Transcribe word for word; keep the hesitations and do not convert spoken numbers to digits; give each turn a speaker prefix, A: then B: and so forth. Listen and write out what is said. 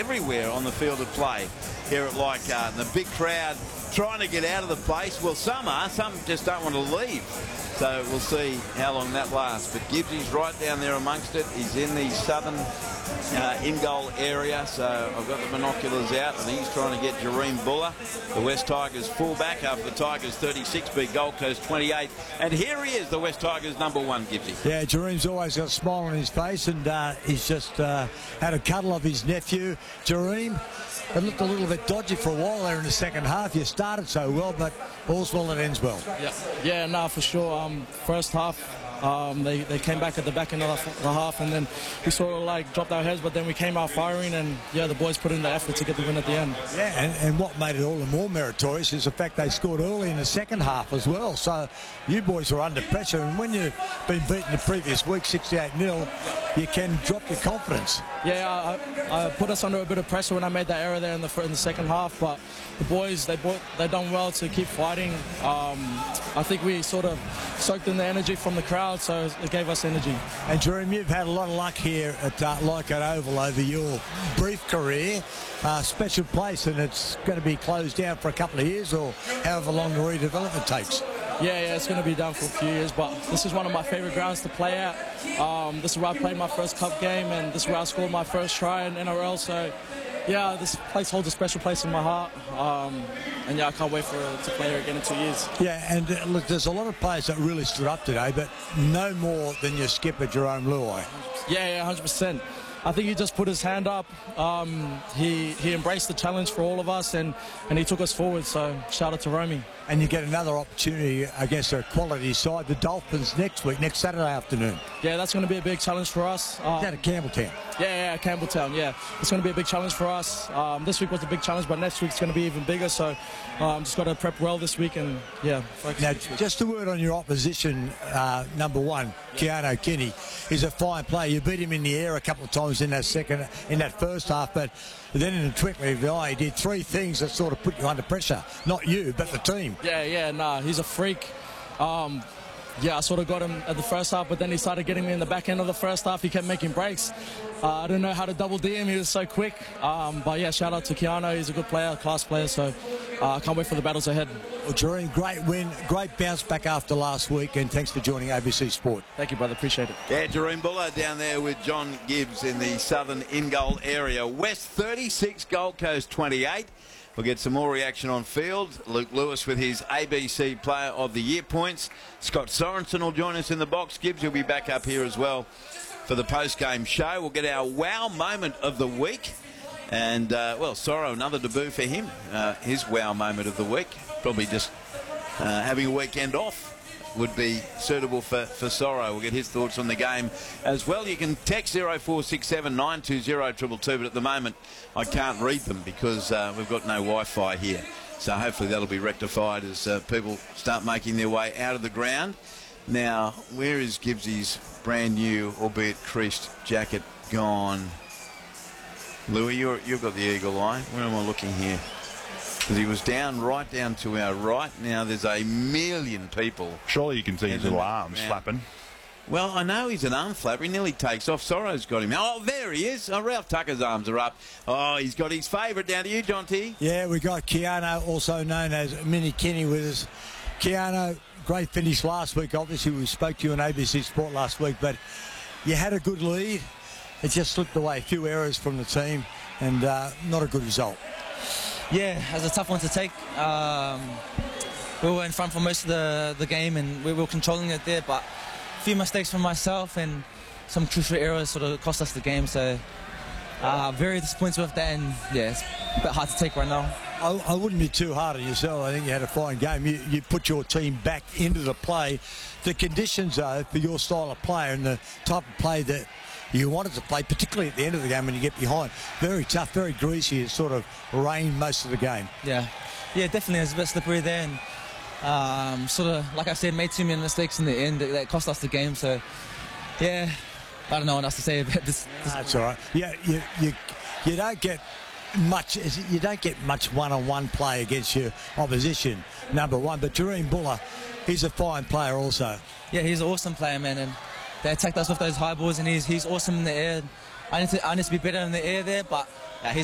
A: everywhere on the field of play here at Leichhardt. And the big crowd trying to get out of the place. Well, some are, some just don't want to leave. So we'll see how long that lasts. But Gibbsy's right down there amongst it. He's in the southern uh, in-goal area. So I've got the binoculars out. I think he's trying to get Jahream Buller, the West Tigers fullback, after the Tigers thirty-six beat Gold Coast twenty-eight. And here he is, the West Tigers number one, Gibbsy.
B: Yeah, Jahream's always got a smile on his face, and uh, he's just uh, had a cuddle of his nephew, Jahream. It looked a little bit dodgy for a while there in the second half. You started so well, but all's well that ends well.
C: Yeah, yeah, no, for sure. Um, first half, um, they, they came back at the back end of the, the half, and then we sort of like dropped our heads, but then we came out firing, and yeah, the boys put in the effort to get the win at the end.
B: Yeah, and, and what made it all the more meritorious is the fact they scored early in the second half as well. So you boys were under pressure, and when you've been beaten the previous week sixty-eight nil, you can drop your confidence.
C: Yeah, I, I put us under a bit of pressure when I made that error there in the in the second half, but the boys, they bought, they done well to keep fighting. Um, I think we sort of soaked in the energy from the crowd, so it gave us energy.
B: And Jahream, you've had a lot of luck here at uh, Leichhardt Oval over your brief career. Uh, special place, and it's going to be closed down for a couple of years or however long the redevelopment takes.
C: Yeah, yeah, it's going to be done for a few years, but this is one of my favourite grounds to play at. Um, this is where I played my first cup game, and this is where I scored my first try in N R L, so yeah, this place holds a special place in my heart, um, and yeah, I can't wait for to play here again in two years.
B: Yeah, and uh, look, there's a lot of players that really stood up today, but no more than your skipper, Jarome Luai.
C: Yeah, yeah, one hundred percent. I think he just put his hand up. Um, he he embraced the challenge for all of us, and, and he took us forward, so shout out to Romy.
B: And you get another opportunity against a quality side, the Dolphins, next week, next Saturday afternoon.
C: Yeah, that's going to be a big challenge for us. Um,
B: Down at Campbelltown.
C: Yeah, yeah, Campbelltown, yeah. It's going to be a big challenge for us. Um, this week was a big challenge, but next week's going to be even bigger, so um, just got to prep well this week and, yeah.
B: Now, just a word on your opposition, uh, number one, Keano Kini. He's a fine player. You beat him in the air a couple of times in that second, in that first half, but then in the twinkling of the eye, he did three things that sort of put you under pressure. Not you, but the team.
C: Yeah, yeah, nah, he's a freak. Um, yeah, I sort of got him at the first half, but then he started getting me in the back end of the first half. He kept making breaks. Uh, I didn't know how to double D him. He was so quick. Um, but yeah, shout out to Keano. He's a good player, class player, so I uh, can't wait for the battles ahead.
B: Well, Jahream, great win, great bounce back after last week, and thanks for joining A B C Sport.
C: Thank you, brother. Appreciate it.
A: Yeah, Jahream Buller down there with John Gibbs in the southern in-goal area. West thirty-six, Gold Coast twenty-eight. We'll get some more reaction on field. Luke Lewis with his A B C Player of the Year points. Scott Sorensen will join us in the box. Gibbs will be back up here as well for the post-game show. We'll get our wow moment of the week. And, uh, well, Sorrow, another debut for him. Uh, his wow moment of the week. Probably just uh, having a weekend off would be suitable for, for Sorrow. We'll get his thoughts on the game as well. You can text zero four six seven nine two zero two two two, but at the moment I can't read them because uh, we've got no Wi-Fi here. So hopefully that'll be rectified as uh, people start making their way out of the ground. Now, where is Gibbsy's brand new, albeit creased, jacket gone? Louis, you're, you've got the eagle eye. Where am I looking here? Because he was down, right down to our right. Now there's a million people.
D: Surely you can see his little arms
A: now,
D: flapping.
A: Well, I know he's an arm flapper. He nearly takes off. Sorrow's got him. Oh, there he is. Oh, Ralph Tucker's arms are up. Oh, he's got his favourite down to you, John T.
B: Yeah, we got Keano, also known as Mini Kenny, with us. Keano, great finish last week. Obviously, we spoke to you on A B C Sport last week, but you had a good lead. It just slipped away. A few errors from the team, and uh, not a good result.
E: Yeah, it was a tough one to take. Um, we were in front for most of the, the game, and we were controlling it there, but a few mistakes from myself and some crucial errors sort of cost us the game, so uh, very disappointed with that, and yeah, it's a bit hard to take right now.
B: I, I wouldn't be too hard on yourself. I think you had a fine game. You, you put your team back into the play. The conditions, though, for your style of player and the type of play that you wanted to play, particularly at the end of the game when you get behind, very tough, very greasy. It sort of rained most of the game.
E: Yeah, yeah, definitely. It was a bit slippery there, and um, sort of, like I said, made too many mistakes in the end that, that cost us the game. So, yeah, I don't know what else to say about this. this.
B: That's all right. Yeah, you, you, you don't get much. You don't get much one-on-one play against your opposition. Number one, but Jahream Buller, he's a fine player also.
E: Yeah, he's an awesome player, man, and they attacked us with those high balls, and he's he's awesome in the air. I need to I need to be better in the air there, but yeah, he's